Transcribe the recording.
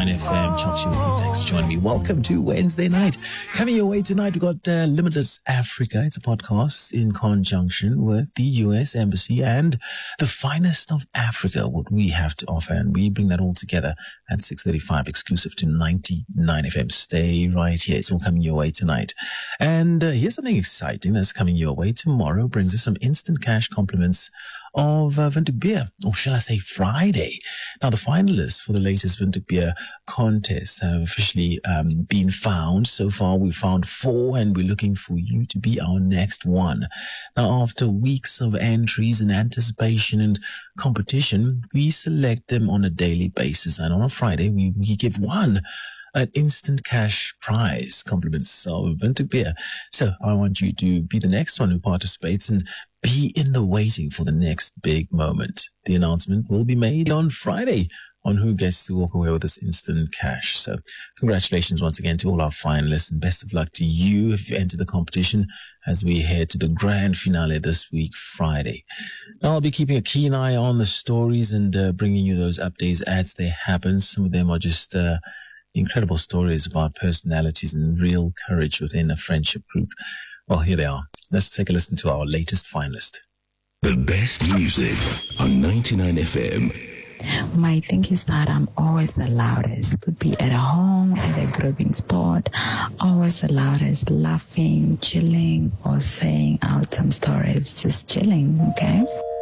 99 FM. Chopsy with you. Thanks for joining me. Welcome to Wednesday night. Coming your way tonight, we've got Limitless Africa. It's a podcast in conjunction with the U.S. Embassy and the finest of Africa, what we have to offer. And we bring that all together at 6:35, exclusive to 99 FM. Stay right here. It's all coming your way tonight. And here's something exciting that's coming your way tomorrow. Brings us some instant cash compliments of Windhoek Beer, or shall I say Friday. Now, the finalists for the latest Windhoek Beer contest have officially been found. So far, we found 4, and we're looking for you to be our next one. Now, after weeks of entries and anticipation and competition, we select them on a daily basis. And on a Friday, we give one an instant cash prize, compliments of Windhoek Beer. So I want you to be the next one who participates and be in the waiting for the next big moment. The announcement will be made on Friday on who gets to walk away with this instant cash. So congratulations once again to all our finalists, and best of luck to you if you enter the competition as we head to the grand finale this week, Friday. Now, I'll be keeping a keen eye on the stories and bringing you those updates as they happen. Some of them are just incredible stories about personalities and real courage within a friendship group. Well, here they are. Let's take a listen to our latest finalist. The best music on 99 FM. My thing is that I'm always the loudest. Could be at home, at a grooving spot. Always the loudest, laughing, chilling, or saying out some stories. Just chilling, okay?